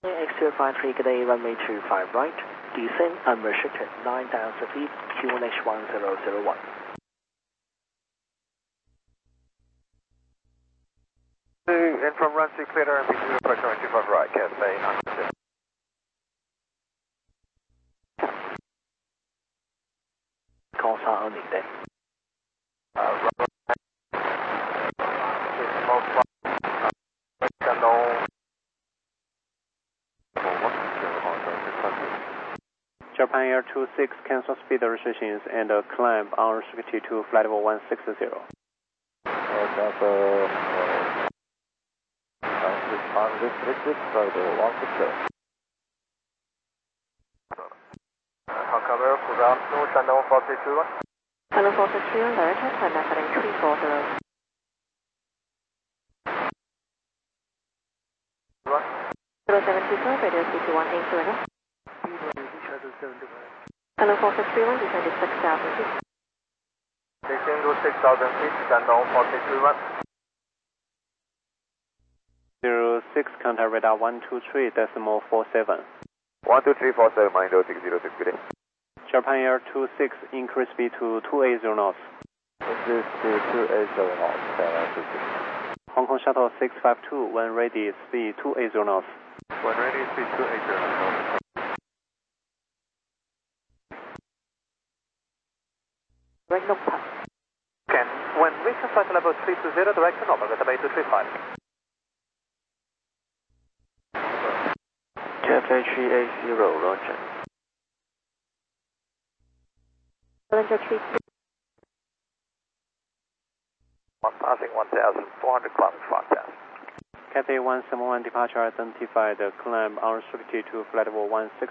X253, good day, runway 25 right, descend unrestricted, 9,000 feet, Q1H1001. And from run 6 clear RMB 0, approach runway 25 right, Cathay unrestricted. Calls are only then. Japan Air 26 cancel speed restrictions and climb unrestricted to flight level 160. Cancel unrestricted flight level 160. Hong Air ground to Shandong 431. Shandong 431, direct headline heading 340. 074, radio CT180. Shandong 431, descend 6,000 feet. Descend to 6,000 feet, Shandong 431. 06, contact radar 123.47. 12347, mind 0606, good day. Japan Air 26, increase speed to 280 knots. Increase to 280 knots, Hong Kong Shuttle 652, when ready, speed 280 knots. When ready, speed 280 knots. Direct look pass. Can, when reaching flight level 320, direction over, Bay 235. Cafe 380, roger. Challenger 3. Passing 1,400 kilometers, 5,000. Cathay 171 departure identified, climb unrestricted to flight level 160.